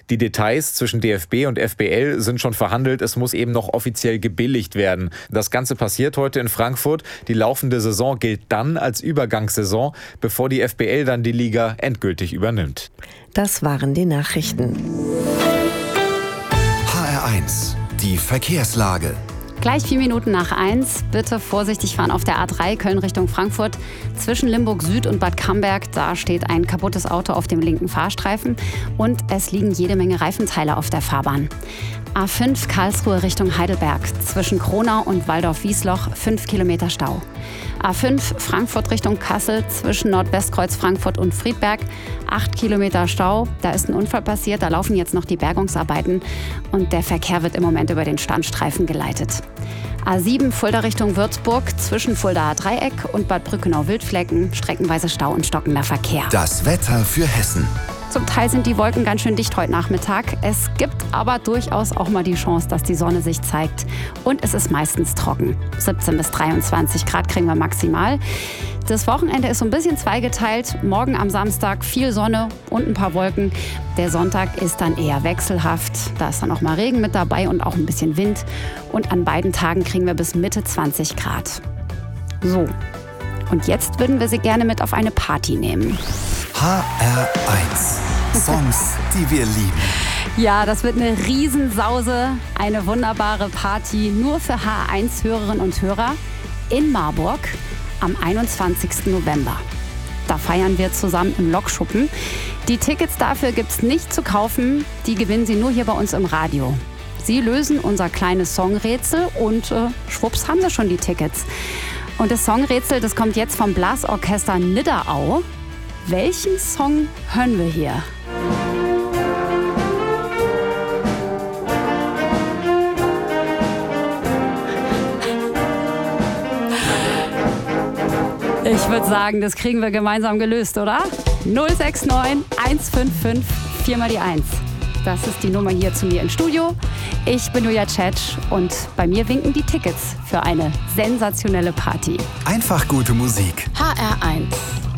Die Details zwischen DFB und FBL sind schon verhandelt. Es muss eben noch offiziell gebilligt werden. Das Ganze passiert heute in Frankfurt. Die laufende Saison gilt dann als Übergangssaison, bevor die FBL dann die Liga endgültig übernimmt. Das waren die Nachrichten. HR1, die Verkehrslage. Gleich 4 Minuten nach 1. Bitte vorsichtig fahren auf der A3 Köln Richtung Frankfurt. Zwischen Limburg Süd und Bad Camberg, da steht ein kaputtes Auto auf dem linken Fahrstreifen. Und es liegen jede Menge Reifenteile auf der Fahrbahn. A5 Karlsruhe Richtung Heidelberg. Zwischen Kronau und Waldorf-Wiesloch 5 Kilometer Stau. A5 Frankfurt Richtung Kassel zwischen Nordwestkreuz Frankfurt und Friedberg 8 Kilometer Stau. Da ist ein Unfall passiert, da laufen jetzt noch die Bergungsarbeiten und der Verkehr wird im Moment über den Standstreifen geleitet. A7 Fulda Richtung Würzburg zwischen Fuldaer Dreieck und Bad Brückenau-Wildflecken streckenweise Stau und stockender Verkehr. Das Wetter für Hessen. Zum Teil sind die Wolken ganz schön dicht heute Nachmittag. Es gibt aber durchaus auch mal die Chance, dass die Sonne sich zeigt. Und es ist meistens trocken. 17 bis 23 Grad kriegen wir maximal. Das Wochenende ist so ein bisschen zweigeteilt. Morgen am Samstag viel Sonne und ein paar Wolken. Der Sonntag ist dann eher wechselhaft. Da ist dann auch mal Regen mit dabei und auch ein bisschen Wind. Und an beiden Tagen kriegen wir bis Mitte 20 Grad. So, und jetzt würden wir Sie gerne mit auf eine Party nehmen. HR1. Songs, die wir lieben. Ja, das wird eine Riesensause, eine wunderbare Party nur für HR1-Hörerinnen und Hörer in Marburg am 21. November. Da feiern wir zusammen im Lokschuppen. Die Tickets dafür gibt's nicht zu kaufen, die gewinnen Sie nur hier bei uns im Radio. Sie lösen unser kleines Songrätsel und schwupps haben Sie schon die Tickets. Und das Songrätsel, das kommt jetzt vom Blasorchester Nidderau. Welchen Song hören wir hier? Ich würde sagen, das kriegen wir gemeinsam gelöst, oder? 069 155 4 mal die 1. Das ist die Nummer hier zu mir im Studio. Ich bin Julia Tschetsch und bei mir winken die Tickets für eine sensationelle Party. Einfach gute Musik. HR1.